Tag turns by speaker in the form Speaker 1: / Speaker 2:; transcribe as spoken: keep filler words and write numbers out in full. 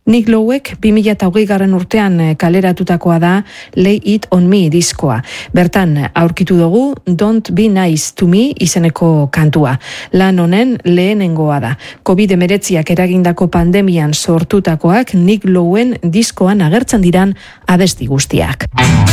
Speaker 1: Nick Lowek bi mila hogei garren urtean kaleratutakoa da Lay It On Me diskoa. Bertan aurkitu dugu Don't Be Nice To Me izeneko kantua. Lan honen lehenengoa da. covid hemeretziak eragindako pandemian sortutakoak Nick Lowen diskoan agertzen diran abesti guztiak.